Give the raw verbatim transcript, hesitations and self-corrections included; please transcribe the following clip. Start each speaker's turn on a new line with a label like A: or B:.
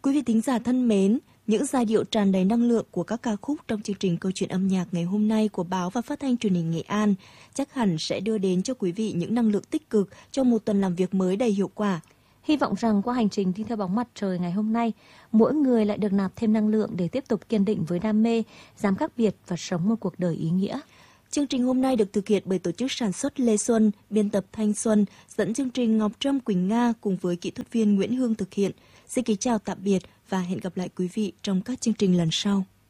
A: Quý vị thính giả thân mến, những giai điệu tràn đầy năng lượng của các ca khúc trong chương trình Câu chuyện âm nhạc ngày hôm nay của báo và phát thanh truyền hình Nghệ An chắc hẳn sẽ đưa đến cho quý vị những năng lượng tích cực trong một tuần làm việc mới đầy hiệu quả.
B: Hy vọng rằng qua hành trình đi theo bóng mặt trời ngày hôm nay, mỗi người lại được nạp thêm năng lượng để tiếp tục kiên định với đam mê, dám khác biệt và sống một cuộc đời ý nghĩa.
A: Chương trình hôm nay được thực hiện bởi tổ chức sản xuất Lê Xuân, biên tập Thanh Xuân, dẫn chương trình Ngọc Trâm Quỳnh Nga cùng với kỹ thuật viên Nguyễn Hương thực hiện. Xin kính chào tạm biệt và hẹn gặp lại quý vị trong các chương trình lần sau.